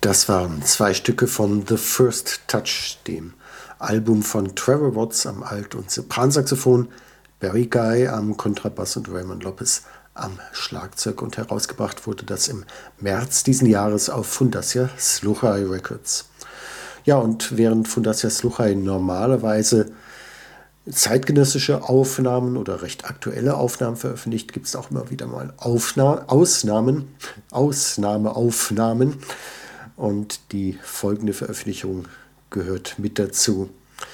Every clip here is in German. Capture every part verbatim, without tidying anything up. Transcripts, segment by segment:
Das waren zwei Stücke von The First Touch, dem Album von Trevor Watts am Alt- und Sopransaxophon, Barry Guy am Kontrabass und Raymond Lopez am Schlagzeug, und herausgebracht wurde das im März diesen Jahres auf Fundacja Sluchaj Records. Ja, und während Fundacja Sluchaj normalerweise zeitgenössische Aufnahmen oder recht aktuelle Aufnahmen veröffentlicht, gibt es auch immer wieder mal Aufna Ausnahmen, Ausnahmeaufnahmen. Und die folgende Veröffentlichung gehört mit dazu.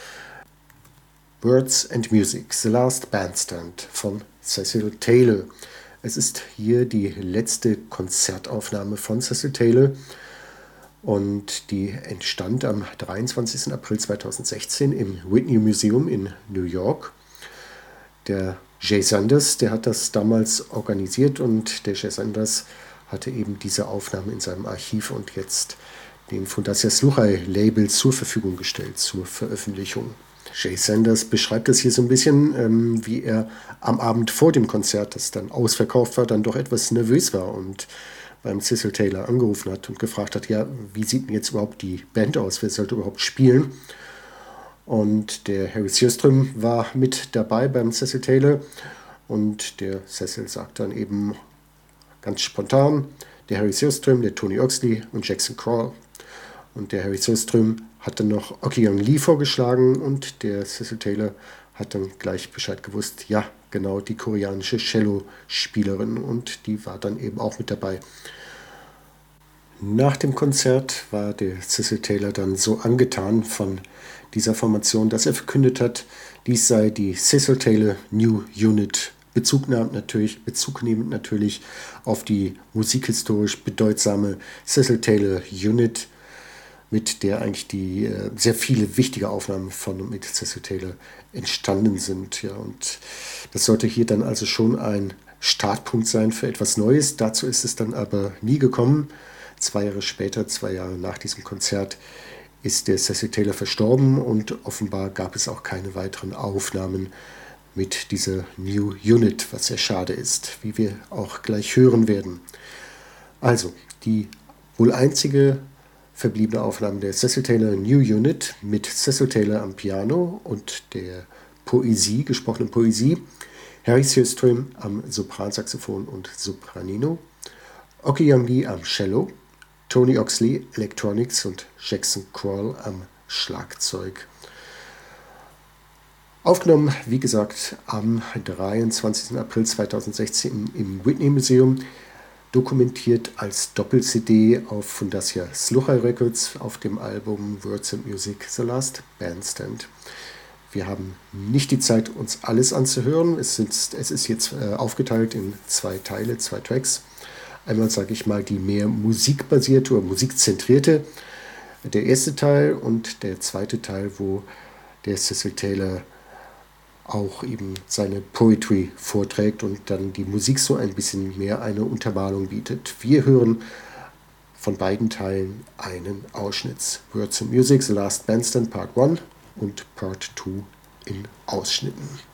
Words and Music, The Last Bandstand von Cecil Taylor. Es ist hier die letzte Konzertaufnahme von Cecil Taylor und die entstand am dreiundzwanzigsten April zweitausendsechzehn im Whitney Museum in New York. Der Jay Sanders, der hat das damals organisiert, und der Jay Sanders hatte eben diese Aufnahme in seinem Archiv und jetzt dem Fundacja Sluchaj Label zur Verfügung gestellt zur Veröffentlichung. Jay Sanders beschreibt das hier so ein bisschen, ähm, wie er am Abend vor dem Konzert, das dann ausverkauft war, dann doch etwas nervös war und beim Cecil Taylor angerufen hat und gefragt hat, ja, wie sieht denn jetzt überhaupt die Band aus, wer sollte überhaupt spielen? Und der Harry Sjöström war mit dabei beim Cecil Taylor, und der Cecil sagt dann eben ganz spontan, der Harry Sjöström, der Tony Oxley und Jackson Krall. Und der Harry Sjöström hat dann noch Oki Young Lee vorgeschlagen, und der Cecil Taylor hat dann gleich Bescheid gewusst, ja, genau, die koreanische Cello-Spielerin, und die war dann eben auch mit dabei. Nach dem Konzert war der Cecil Taylor dann so angetan von dieser Formation, dass er verkündet hat, dies sei die Cecil Taylor New Unit, bezugnehmend natürlich, bezugnehmend natürlich auf die musikhistorisch bedeutsame Cecil Taylor Unit, mit der eigentlich die äh, sehr viele wichtige Aufnahmen von und mit Cecil Taylor entstanden sind. Ja, und das sollte hier dann also schon ein Startpunkt sein für etwas Neues. Dazu ist es dann aber nie gekommen. Zwei Jahre später, zwei Jahre nach diesem Konzert, ist der Cecil Taylor verstorben, und offenbar gab es auch keine weiteren Aufnahmen mit dieser New Unit, was sehr schade ist, wie wir auch gleich hören werden. Also, die wohl einzige verbliebene Aufnahme der Cecil Taylor New Unit mit Cecil Taylor am Piano und der Poesie, gesprochenen Poesie, Harry Sjöström am Sopransaxophon und Sopranino, Oki Young Lee am Cello, Tony Oxley Electronics und Jackson Krall am Schlagzeug. Aufgenommen, wie gesagt, am dreiundzwanzigsten April zweitausendsechzehn im Whitney Museum, dokumentiert als Doppel-C D auf Fundacja Sluchaj Records auf dem Album Words and Music, The Last Bandstand. Wir haben nicht die Zeit, uns alles anzuhören. Es ist, es ist jetzt äh, aufgeteilt in zwei Teile, zwei Tracks. Einmal, sage ich mal, die mehr musikbasierte oder musikzentrierte, der erste Teil, und der zweite Teil, wo der Cecil Taylor auch eben seine Poetry vorträgt und dann die Musik so ein bisschen mehr eine Untermalung bietet. Wir hören von beiden Teilen einen Ausschnitt. Words and Music, The Last Bandstand Part eins und Part zwei in Ausschnitten.